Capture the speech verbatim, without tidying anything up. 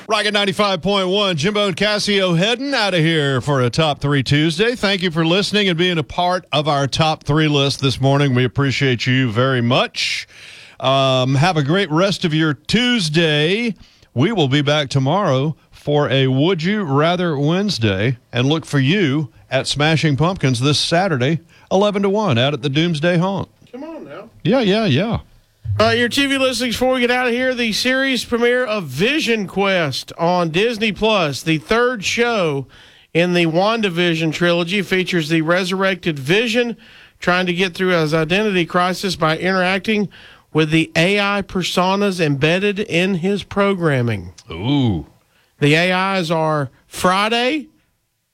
Rocket ninety-five point one, Jimbo and Cassio heading out of here for a Top three Tuesday. Thank you for listening and being a part of our Top three list this morning. We appreciate you very much. Um, have a great rest of your Tuesday. We will be back tomorrow for a Would You Rather Wednesday, and look for you at Smashing Pumpkins this Saturday, eleven to one, out at the Doomsday Haunt. Come on now. Yeah, yeah, yeah. Uh, your T V listings before we get out of here, the series premiere of Vision Quest on Disney Plus. The third show in the WandaVision trilogy features the resurrected Vision trying to get through his identity crisis by interacting with the A I personas embedded in his programming. Ooh. The A Is are Friday,